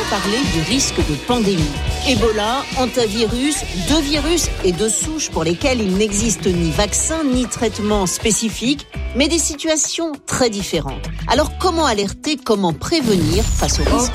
parler du risque de pandémie. Ebola, hantavirus, 2 virus et 2 souches pour lesquelles il n'existe ni vaccin ni traitement spécifique, mais des situations très différentes. Alors comment alerter, comment prévenir face aux risques sanitaires ?